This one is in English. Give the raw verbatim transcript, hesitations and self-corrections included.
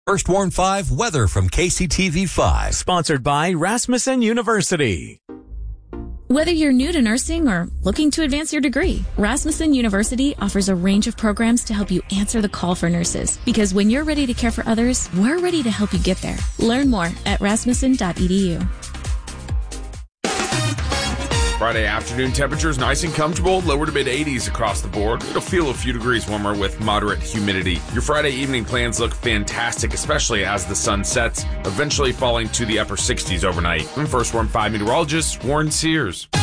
First Warn five weather from K C T V five. Sponsored by Rasmussen University. Whether you're new to nursing or looking to advance your degree, Rasmussen University offers a range of programs to help you answer the call for nurses. Because when you're ready to care for others, we're ready to help you get there. Learn more at rasmussen dot e d u. Friday afternoon temperatures nice and comfortable, lower to mid eighties across the board. It'll feel a few degrees warmer with moderate humidity. Your Friday evening plans look fantastic, especially as the sun sets, eventually falling to the upper sixties overnight. I'm First Warn five meteorologist Warren Sears.